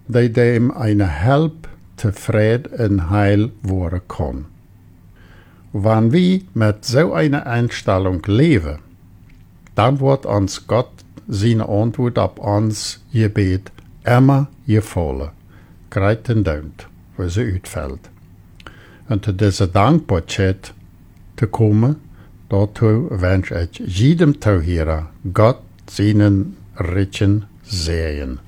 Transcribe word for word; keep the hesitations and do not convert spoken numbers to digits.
die dem eine Help te Fried en Heil worden kann. Wenn wir mit so einer Einstellung leben, dann wird uns Gott seine Antwort auf uns Gebet immer gefallen. Greiten Dank, wo sie ausfällt. Und zu dieser Dankbarkeit zu kommen, dazu wünsche ich jedem Zuhörer Gott seinen Richen Segen.